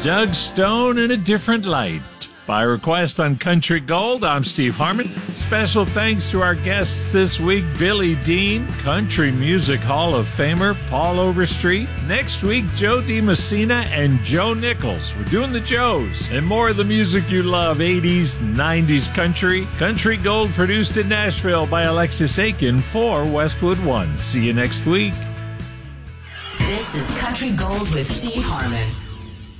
Doug Stone in a Different Light. By request on Country Gold, I'm Steve Harmon. Special thanks to our guests this week, Billy Dean, Country Music Hall of Famer Paul Overstreet. Next week, Joe DiMessina and Joe Nichols. We're doing the Joes. And more of the music you love, 80s, 90s country. Country Gold produced in Nashville by Alexis Aiken for Westwood One. See you next week. This is Country Gold with Steve Harmon.